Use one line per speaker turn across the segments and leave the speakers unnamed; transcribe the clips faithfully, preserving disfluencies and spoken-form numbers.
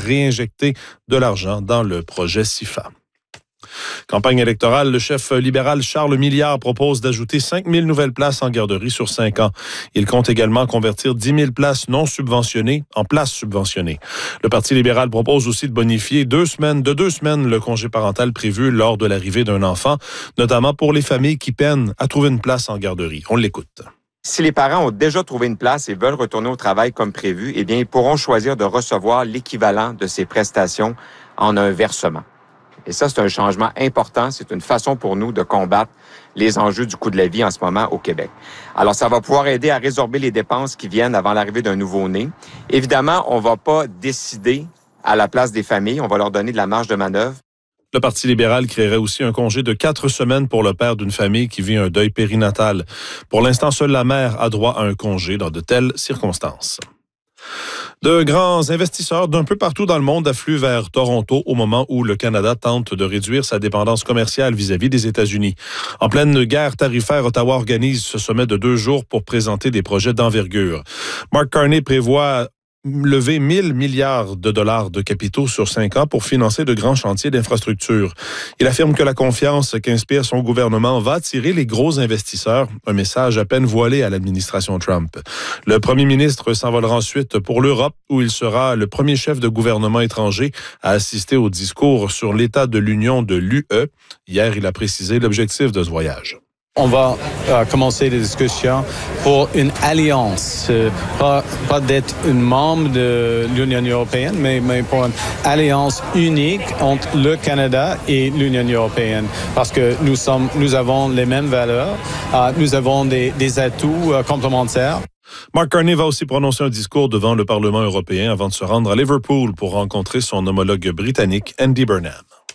réinjecter de l'argent dans le projet SIFA. Campagne électorale, le chef libéral Charles Milliard propose d'ajouter cinq mille nouvelles places en garderie sur cinq ans. Il compte également convertir dix mille places non subventionnées en places subventionnées. Le Parti libéral propose aussi de bonifier deux semaines, de deux semaines le congé parental prévu lors de l'arrivée d'un enfant, notamment pour les familles qui peinent à trouver une place en garderie. On l'écoute.
Si les parents ont déjà trouvé une place et veulent retourner au travail comme prévu, eh bien, ils pourront choisir de recevoir l'équivalent de ces prestations en un versement. Et ça, c'est un changement important. C'est une façon pour nous de combattre les enjeux du coût de la vie en ce moment au Québec. Alors, ça va pouvoir aider à résorber les dépenses qui viennent avant l'arrivée d'un nouveau-né. Évidemment, on ne va pas décider à la place des familles. On va leur donner de la marge de manœuvre.
Le Parti libéral créerait aussi un congé de quatre semaines pour le père d'une famille qui vit un deuil périnatal. Pour l'instant, seule la mère a droit à un congé dans de telles circonstances. De grands investisseurs d'un peu partout dans le monde affluent vers Toronto au moment où le Canada tente de réduire sa dépendance commerciale vis-à-vis des États-Unis. En pleine guerre tarifaire, Ottawa organise ce sommet de deux jours pour présenter des projets d'envergure. Mark Carney prévoit lever mille milliards de dollars de capitaux sur cinq ans pour financer de grands chantiers d'infrastructure. Il affirme que la confiance qu'inspire son gouvernement va attirer les gros investisseurs, un message à peine voilé à l'administration Trump. Le premier ministre s'envolera ensuite pour l'Europe, où il sera le premier chef de gouvernement étranger à assister au discours sur l'état de l'Union de l'U E. Hier, il a précisé l'objectif de ce voyage.
On va euh, commencer des discussions pour une alliance, euh, pas, pas d'être un membre de l'Union européenne, mais, mais pour une alliance unique entre le Canada et l'Union européenne, parce que nous sommes, nous avons les mêmes valeurs, euh, nous avons des, des atouts euh, complémentaires.
Mark Carney va aussi prononcer un discours devant le Parlement européen avant de se rendre à Liverpool pour rencontrer son homologue britannique Andy Burnham.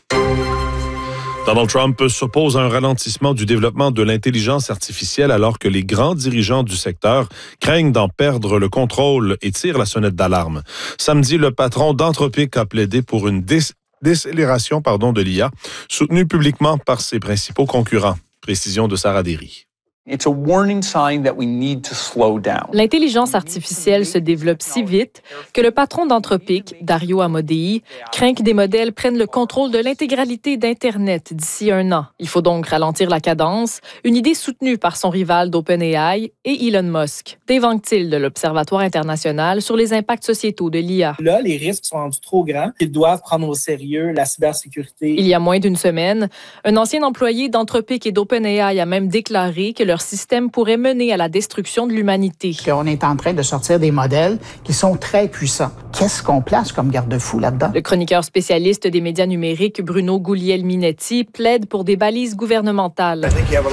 Donald Trump s'oppose à un ralentissement du développement de l'intelligence artificielle alors que les grands dirigeants du secteur craignent d'en perdre le contrôle et tirent la sonnette d'alarme. Samedi, le patron d'Anthropic a plaidé pour une dé- décélération pardon, de l'I A, soutenue publiquement par ses principaux concurrents. Précision de Sarah Derry.
It's a warning sign that we need to slow down.
L'intelligence artificielle se développe si vite que le patron d'Anthropic, Dario Amodei, craint que des modèles prennent le contrôle de l'intégralité d'Internet d'ici un an. Il faut donc ralentir la cadence, une idée soutenue par son rival d'OpenAI et Elon Musk. Dave Anctil de l'Observatoire international sur les impacts sociétaux de l'I A.
Là, les risques sont rendus trop grands. Ils doivent prendre au sérieux la cybersécurité.
Il y a moins d'une semaine, un ancien employé d'Anthropic et d'OpenAI a même déclaré que leur système pourrait mener à la destruction de l'humanité.
On est en train de sortir des modèles qui sont très puissants. Qu'est-ce qu'on place comme garde-fou là-dedans?
Le chroniqueur spécialiste des médias numériques Bruno Guglielminetti plaide pour des balises gouvernementales.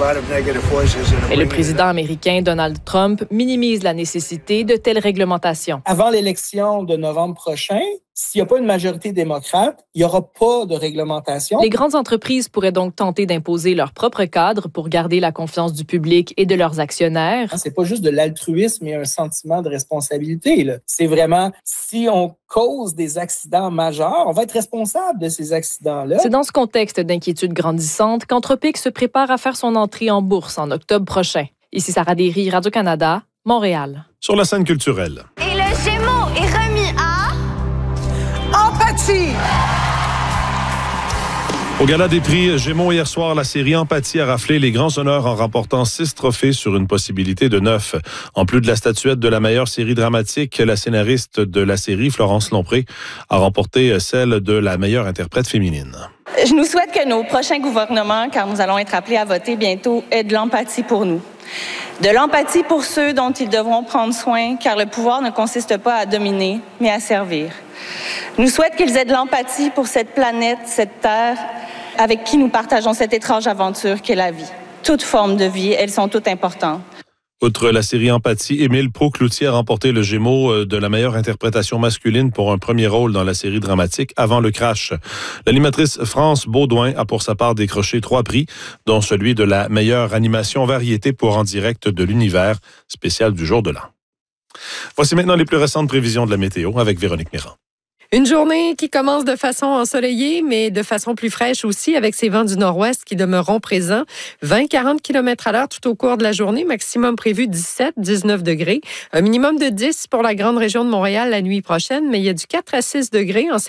Mais le président américain Donald Trump minimise la nécessité de telles réglementations.
Avant l'élection de novembre prochain, s'il n'y a pas une majorité démocrate, il n'y aura pas de réglementation.
Les grandes entreprises pourraient donc tenter d'imposer leur propre cadre pour garder la confiance du public et de leurs actionnaires.
C'est pas juste de l'altruisme et un sentiment de responsabilité, là. C'est vraiment, si on cause des accidents majeurs, on va être responsable de ces accidents-là.
C'est dans ce contexte d'inquiétude grandissante qu'Anthropic se prépare à faire son entrée en bourse en octobre prochain. Ici Sarah Derry, Radio-Canada, Montréal.
Sur la scène culturelle.
Et le Gémeaux est remis à...
Empathie!
Au gala des prix Gémeaux hier soir, la série Empathie a raflé les grands honneurs en remportant six trophées sur une possibilité de neuf. En plus de la statuette de la meilleure série dramatique, la scénariste de la série, Florence Lompré, a remporté celle de la meilleure interprète féminine.
Je nous souhaite que nos prochains gouvernements, car nous allons être appelés à voter bientôt, aient de l'empathie pour nous. De l'empathie pour ceux dont ils devront prendre soin, car le pouvoir ne consiste pas à dominer, mais à servir. Nous souhaite qu'ils aient de l'empathie pour cette planète, cette terre, avec qui nous partageons cette étrange aventure qu'est la vie. Toutes formes de vie, elles sont toutes importantes.
Outre la série Empathie, Émile Proulx-Cloutier a remporté le Gémeaux de la meilleure interprétation masculine pour un premier rôle dans la série dramatique Avant le crash. L'animatrice France Baudouin a pour sa part décroché trois prix, dont celui de la meilleure animation variété pour En direct de l'univers, spécial du jour de l'an. Voici maintenant les plus récentes prévisions de la météo avec Véronique Méran.
Une journée qui commence de façon ensoleillée, mais de façon plus fraîche aussi, avec ces vents du nord-ouest qui demeureront présents. vingt à quarante kilomètres à l'heure tout au cours de la journée, maximum prévu dix-sept à dix-neuf degrés. Un minimum de dix pour la grande région de Montréal la nuit prochaine, mais il y a du quatre à six degrés en